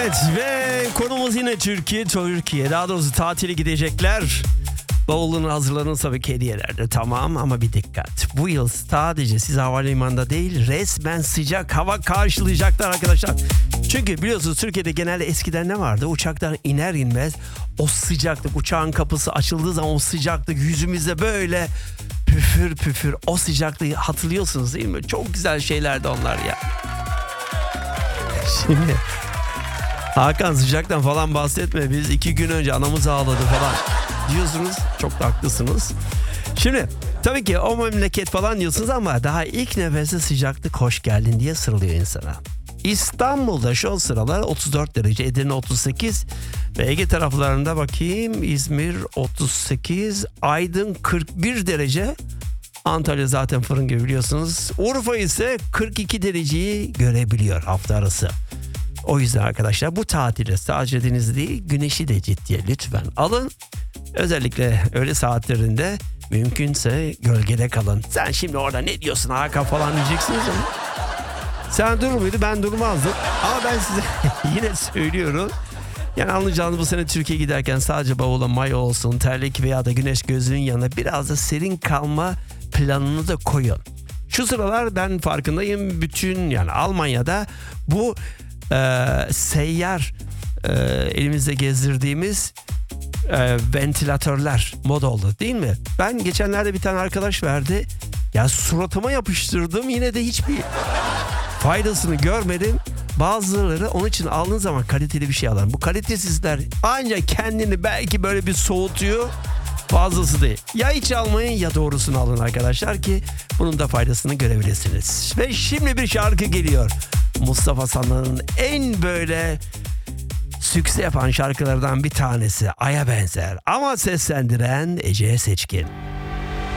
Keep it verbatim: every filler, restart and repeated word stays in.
Evet ve konumuz yine Türkiye. Türkiye daha doğrusu tatile gidecekler. Bavulunu hazırlanın tabii ki hediyelerde tamam ama bir dikkat. Bu yıl sadece siz havalimanında değil resmen sıcak hava karşılayacaklar arkadaşlar. Çünkü biliyorsunuz Türkiye'de genelde eskiden ne vardı? Uçaktan iner inmez o sıcaklık, uçağın kapısı açıldığı zaman o sıcaklık yüzümüzde böyle püfür püfür, o sıcaklığı hatırlıyorsunuz değil mi? Çok güzel şeylerdi onlar ya. Şimdi Hakan sıcaktan falan bahsetme, biz iki gün önce anamız ağladı falan diyorsunuz, çok da haklısınız. Şimdi tabii ki o memleket falan diyorsunuz ama daha ilk nefeste sıcaklık hoş geldin diye sarılıyor insana. İstanbul'da şu sıralar otuz dört derece, Edirne otuz sekiz ve Ege taraflarında bakayım İzmir otuz sekiz, Aydın kırk bir derece, Antalya zaten fırın gibi biliyorsunuz. Urfa ise kırk iki dereceyi görebiliyor hafta arası. O yüzden arkadaşlar bu tatile sadece deniz değil güneşi de ciddiye lütfen alın. Özellikle öğle saatlerinde mümkünse gölgede kalın. Sen şimdi orada ne diyorsun Hakan falan diyeceksiniz ama sen durur muydu, ben durmazdım. Ama ben size yine söylüyorum. Yani anlayacağınız bu sene Türkiye'ye giderken sadece bavula mayo olsun, terlik veya da güneş gözlüğün yanına biraz da serin kalma planını da koyun. Şu sıralar ben farkındayım, bütün yani Almanya'da bu e, seyyar e, elimizde gezdirdiğimiz e, ventilatörler moda oldu değil mi? Ben geçenlerde bir tane arkadaş verdi. Ya suratıma yapıştırdım, yine de hiçbir faydasını görmedim. Bazıları onun için aldığın zaman kaliteli bir şey alır. Bu kalitesizler ancak kendini belki böyle bir soğutuyor. Fazlası değil. Ya hiç almayın ya doğrusunu alın arkadaşlar ki bunun da faydasını görebilirsiniz. Ve şimdi bir şarkı geliyor. Mustafa Sandal'ın en böyle sükse yapan şarkılardan bir tanesi. Ay'a benzer ama seslendiren Ece Seçkin.